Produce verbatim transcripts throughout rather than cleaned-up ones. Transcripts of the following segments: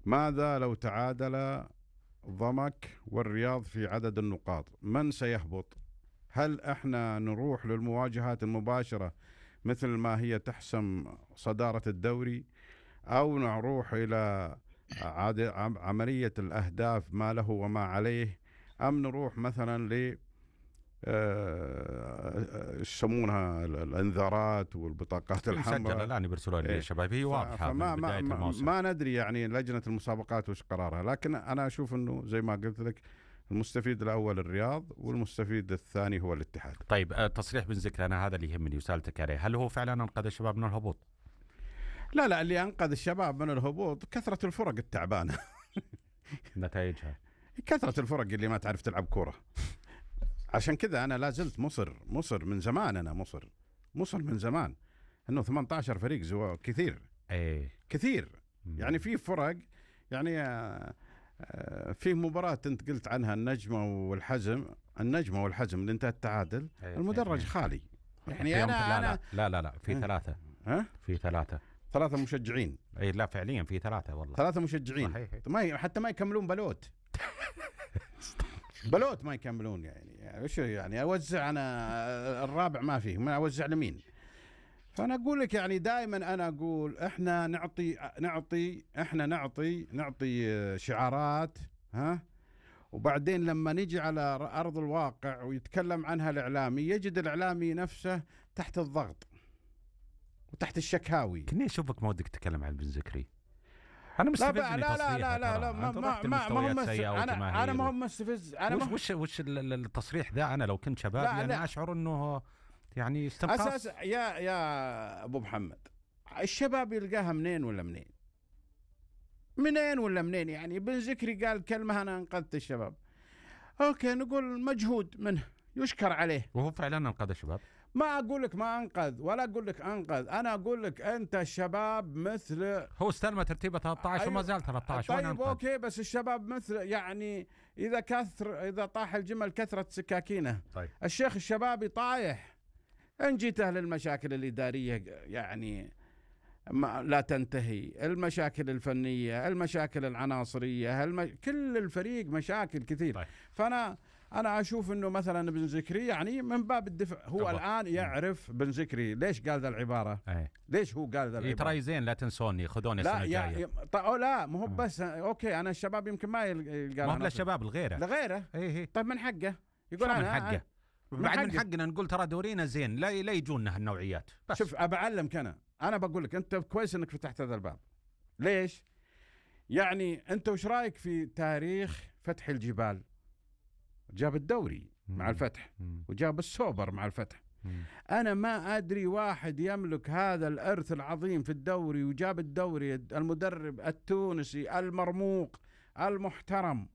ماذا لو تعادل ضمك والرياض في عدد النقاط؟ من سيهبط؟ هل احنا نروح للمواجهات المباشرة مثل ما هي تحسم صدارة الدوري، أو نروح إلى عاد- عم- عملية الأهداف ما له وما عليه، أم نروح مثلا ل آه، ايش يسمونها ال- الانذارات والبطاقات مسجلة الحمراء؟ الآن بيرسلوها إيه. للشباب، هي ف- واضحة فما من ما بداية ما, الموسم. ما ندري يعني لجنة المسابقات وش قرارها، لكن أنا أشوف أنه زي ما قلت لك المستفيد الأول الرياض والمستفيد الثاني هو الاتحاد. طيب آه، تصريح بن ذكري أنا هذا اللي يهمني وسألتك عليه، هل هو فعلا أنقذ الشباب من الهبوط؟ لا لا، اللي أنقذ الشباب من الهبوط كثرة الفرق التعبانة. نتائجها كثرة الفرق اللي ما تعرف تلعب كورة. عشان كذا أنا لا زلت مصر مصر من زمان، أنا مصر مصر من زمان أنه ثمانية عشر فريق زوا كثير ايه كثير. مم. يعني في فرق، يعني آه، آه، في مباراة أنت قلت عنها النجمة والحزم، النجمة والحزم اللي انتهت التعادل، إيه، المدرج إيه. خالي. يعني فيهم أنا لا أنا لا لا لا لا في أه؟ ثلاثة ها في ثلاثة ثلاثة مشجعين، اي لا فعليا في ثلاثة والله ثلاثة مشجعين صحيح. ما ي- حتى ما يكملون بلوت. بلوت ما يكملون. يعني يعني وش يعني اوزع انا الرابع ما فيه، ما اوزع لمين؟ فانا اقول لك يعني دائما انا اقول احنا نعطي نعطي احنا نعطي نعطي شعارات، ها، وبعدين لما نجي على ارض الواقع ويتكلم عنها الاعلامي يجد الاعلامي نفسه تحت الضغط وتحت الشكاوي. كني اشوفك ما ودك تتكلم عن بن ذكري. انا لا مستفزني لا لا لا لا لا, لا ما ما ما ما هو مستفز. انا انا ما هو مستفز. انا وش وش وش التصريح ذا؟ انا لو كنت شباب يعني لا. اشعر انه يعني استنقاص اساس. يا يا ابو محمد، الشباب يلقاها منين ولا منين؟ منين ولا منين؟ يعني بن ذكري قال كلمه انا انقذت الشباب، اوكي نقول مجهود منه يشكر عليه، وهو فعلا انقذ الشباب. ما اقول لك ما انقذ ولا اقول لك انقذ، انا اقول لك انت الشباب مثل هو استلم ترتيبه ثلاثة عشر وما زال ثلاثة عشر. طيب اوكي، بس الشباب مثل يعني اذا كثر اذا طاح الجمل كثرة سكاكينه. طيب. الشيخ الشبابي طايح. ان جيت اهل المشاكل الاداريه يعني ما لا تنتهي، المشاكل الفنيه، المشاكل العناصريه، الم... كل الفريق مشاكل كثير. طيب. فانا انا اشوف انه مثلا بن ذكري يعني من باب الدفع هو طبعا. الان يعرف بن ذكري ليش قال ذا العباره. أي. ليش هو قال ذا العباره؟ ترى زين لا تنسوني خذوني السنه الجايه. لا لا مو بس اوكي انا الشباب يمكن ما يلقى، ما هو للشباب لغيره لغيره. اي طيب من حقه يقول انا من حقه. بعد من حقنا نقول ترى دورينا زين، لا لا يجونا هالنوعيات. بس شوف أبعلمك أنا أنا بقول لك أنت كويس إنك فتحت هذا الباب. ليش؟ يعني أنت وش رأيك في تاريخ فتح الجبال؟ جاب الدوري مم. مع الفتح مم. وجاب السوبر مع الفتح. مم. أنا ما أدري واحد يملك هذا الإرث العظيم في الدوري وجاب الدوري، المدرب التونسي المرموق المحترم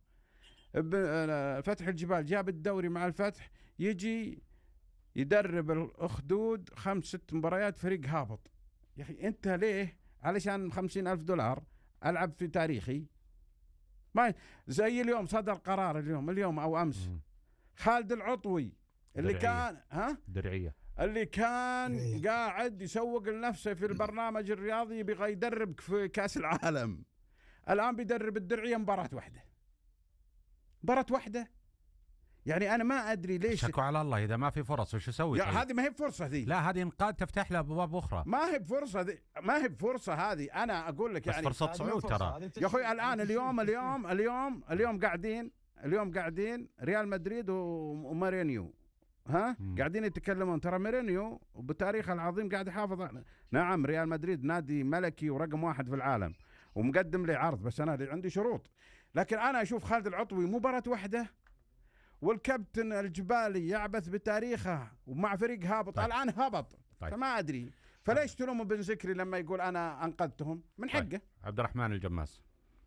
فتح الجبال جاب الدوري مع الفتح، يجي يدرب الأخدود خمس ست مباريات فريق هابط. يا أخي أنت ليه؟ علشان خمسين ألف دولار ألعب في تاريخي؟ ما زي اليوم صدر قرار اليوم اليوم أو أمس م. خالد العطوي اللي درعية. كان ها درعية اللي كان درعية. قاعد يسوق لنفسه في البرنامج الرياضي يبغى يدربك في كأس العالم، الآن بيدرب الدرعية مباراة واحدة مباراة واحدة. يعني أنا ما أدري ليش. شكوا على الله إذا ما في فرص وش يسوي؟ هذه ما هي بفرصة ذي. لا هذه إنقاذ تفتح له أبواب أخرى. ما هي بفرصة ذي، ما هي بفرصة هذه. أنا أقول لك يعني فرصة صعود ترى يا أخوي. الآن اليوم اليوم اليوم اليوم قاعدين اليوم قاعدين ريال مدريد ومارينيو ها م. قاعدين يتكلمون ترى مارينيو بتاريخه العظيم قاعد يحافظ. نعم ريال مدريد نادي ملكي ورقم واحد في العالم ومقدم لي عرض، بس أنا عندي شروط. لكن أنا أشوف خالد العطوي مباراة واحدة والكابتن الجبالي يعبث بتاريخه ومع فريق هابط. طيب. الآن هبط. طيب. فما أدري فليش تلوم بن ذكري لما يقول أنا أنقذتهم؟ من حقه. طيب. عبد الرحمن الجماس،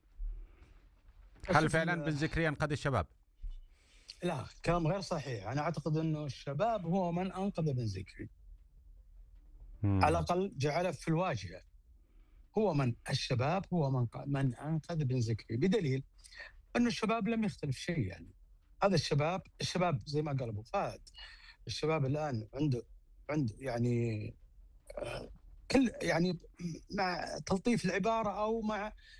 هل فعلا بن ذكري أنقذ الشباب؟ لا كلام غير صحيح. أنا أعتقد أنه الشباب هو من أنقذ بن ذكري، على الأقل جعله في الواجهة. هو من الشباب هو من من أنقذ بن ذكري، بدليل أنه الشباب لم يختلف شيء. يعني هذا الشباب الشباب زي ما قال أبو فهد، الشباب الآن عنده عنده يعني كل يعني مع تلطيف العبارة أو مع